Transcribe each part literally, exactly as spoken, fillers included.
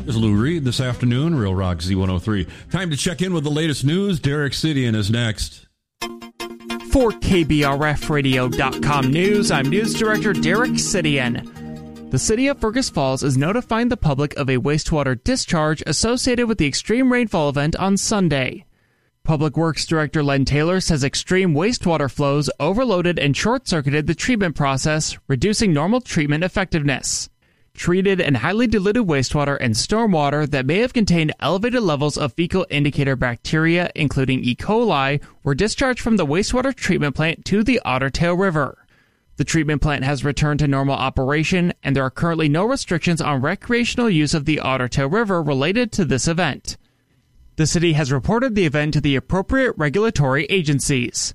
There's Lou Reed this afternoon, Real Rock Z one oh three. Time to check in with the latest news. Derek Sidian is next. For K B R F radio dot com News, I'm News Director Derek Sidian. The city of Fergus Falls is notifying the public of a wastewater discharge associated with the extreme rainfall event on Sunday. Public Works Director Len Taylor says extreme wastewater flows overloaded and short-circuited the treatment process, reducing normal treatment effectiveness. Treated and highly diluted wastewater and stormwater that may have contained elevated levels of fecal indicator bacteria, including E. coli, were discharged from the wastewater treatment plant to the Otter Tail River. The treatment plant has returned to normal operation, and there are currently no restrictions on recreational use of the Otter Tail River related to this event. The city has reported the event to the appropriate regulatory agencies.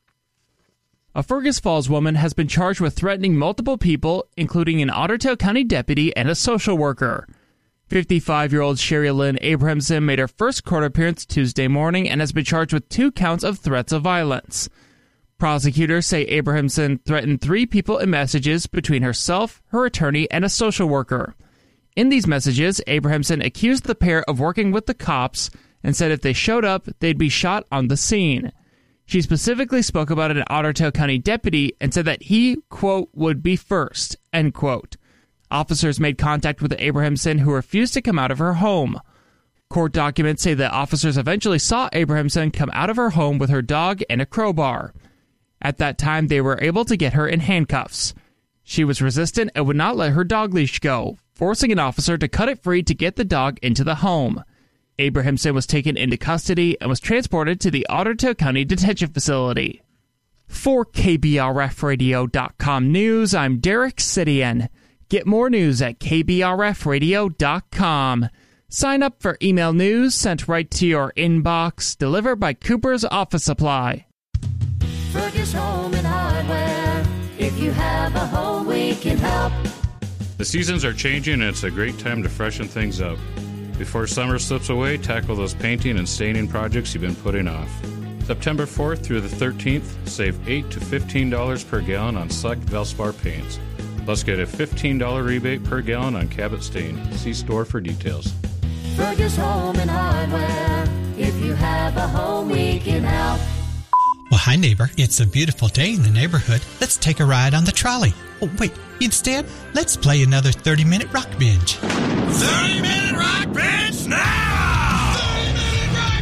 A Fergus Falls woman has been charged with threatening multiple people, including an Otter Tail County deputy and a social worker. fifty-five-year-old Sherry Lynn Abrahamson made her first court appearance Tuesday morning and has been charged with two counts of threats of violence. Prosecutors say Abrahamson threatened three people in messages between herself, her attorney, and a social worker. In these messages, Abrahamson accused the pair of working with the cops and said if they showed up, they'd be shot on the scene. She specifically spoke about an Otter Tail County deputy and said that he, quote, would be first, end quote. Officers made contact with Abrahamson, who refused to come out of her home. Court documents say that officers eventually saw Abrahamson come out of her home with her dog and a crowbar. At that time, they were able to get her in handcuffs. She was resistant and would not let her dog leash go, forcing an officer to cut it free to get the dog into the home. Abrahamson was taken into custody and was transported to the Otter Tail County Detention Facility. For K B R F radio dot com News, I'm Derek Sidian. Get more news at K B R F radio dot com. Sign up for email news sent right to your inbox, delivered by Cooper's Office Supply. Fergus Home and Hardware. If you have a home, we can help. The seasons are changing, and it's a great time to freshen things up. Before summer slips away, tackle those painting and staining projects you've been putting off. September fourth through the thirteenth, save eight to fifteen dollars per gallon on select Valspar paints. Plus, get a fifteen dollars rebate per gallon on Cabot stain. See store for details. Fergus Home and Hardware. If you have a home, we can help. Well, hi, neighbor. It's a beautiful day in the neighborhood. Let's take a ride on the trolley. Oh, wait. Instead, let's play another thirty-minute rock binge. thirty-minute rock binge now! thirty-minute rock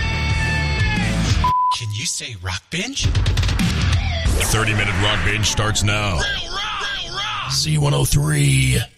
binge! Can you say rock binge? thirty-minute rock binge starts now. Real rock! Real rock! Z one oh three.